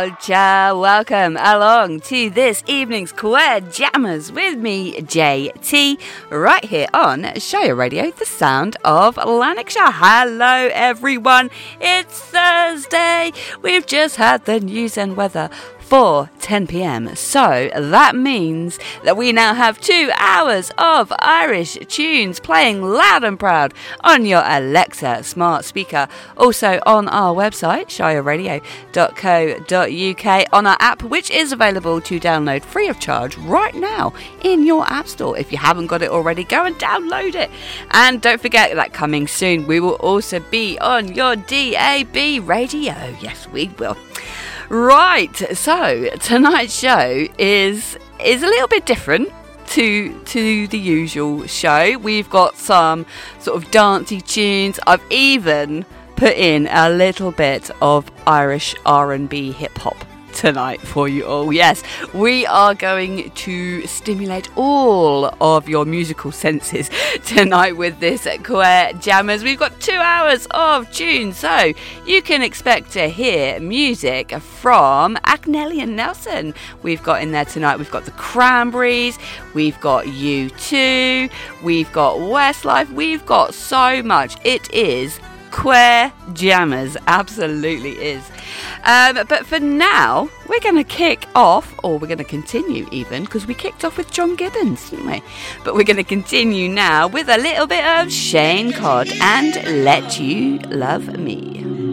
ciao, welcome along to this evening's Queer Jammers with me, JT, right here on Shire Radio, the sound of Lanarkshire. Hello everyone, it's Thursday, we've just had the news and weather for 10 p.m. So that means that we now have 2 hours of Irish tunes playing loud and proud on your Alexa smart speaker. Also on our website, shireradio.co.uk, on our app, which is available to download free of charge right now in your app store. If you haven't got it already, go and download it. And don't forget that coming soon, we will also be on your DAB radio. Yes, we will. Right, so tonight's show is a little bit different to the usual show. We've got some sort of dancey tunes. I've even put in a little bit of Irish R&B hip hop tonight for you all. Yes, we are going to stimulate all of your musical senses tonight with this Queer Jammers. We've got 2 hours of tunes, so you can expect to hear music from Agnelli and Nelson. We've got in there tonight, we've got the Cranberries, we've got U2, we've got Westlife, we've got so much. It is Queer Jammers, absolutely is. But for now, we're going to kick off, or we're going to continue even, because we kicked off with John Gibbons, didn't we? But we're going to continue now with a little bit of Shane Codd and Let You Love Me.